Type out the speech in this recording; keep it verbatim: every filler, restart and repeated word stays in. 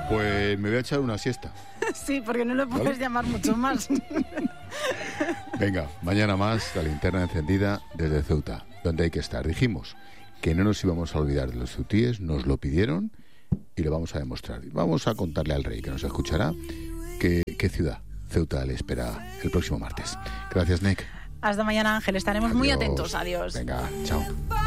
Pues me voy a echar una siesta. Sí, porque no lo puedes ¿Vale? llamar mucho más. Venga, mañana más, la linterna encendida desde Ceuta, donde hay que estar. Dijimos que no nos íbamos a olvidar de los ceutíes, nos lo pidieron y lo vamos a demostrar. Vamos a contarle al rey, que nos escuchará, qué, qué ciudad Ceuta le espera el próximo martes. Gracias, Nick. Hasta mañana, Ángel. Estaremos Adiós. muy atentos. Adiós. Venga, chao.